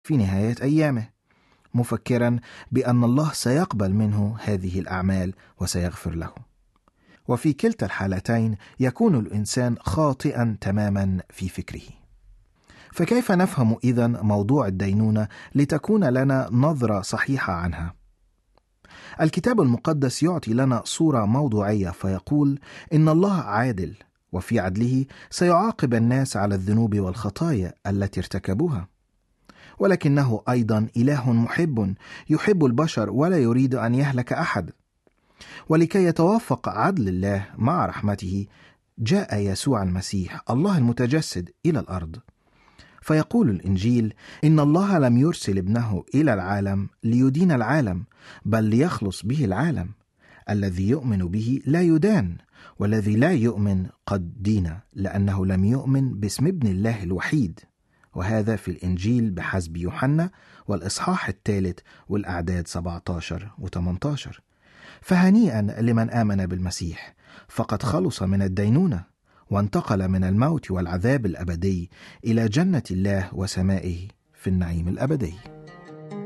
في نهاية أيامه، مفكرا بأن الله سيقبل منه هذه الأعمال وسيغفر له. وفي كلتا الحالتين يكون الإنسان خاطئا تماما في فكره. فكيف نفهم إذن موضوع الدينونة لتكون لنا نظرة صحيحة عنها؟ الكتاب المقدس يعطي لنا صورة موضوعية، فيقول إن الله عادل، وفي عدله سيعاقب الناس على الذنوب والخطايا التي ارتكبوها، ولكنه أيضا إله محب يحب البشر ولا يريد أن يهلك أحد. ولكي يتوافق عدل الله مع رحمته جاء يسوع المسيح الله المتجسد إلى الأرض. فيقول الإنجيل إن الله لم يرسل ابنه إلى العالم ليدين العالم، بل ليخلص به العالم. الذي يؤمن به لا يدان، والذي لا يؤمن قد دين، لأنه لم يؤمن باسم ابن الله الوحيد. وهذا في الإنجيل بحسب يوحنا والإصحاح 3 والأعداد 17 و18. فهنيئا لمن آمن بالمسيح، فقد خلص من الدينونة، وانتقل من الموت والعذاب الأبدي إلى جنة الله وسمائه في النعيم الأبدي.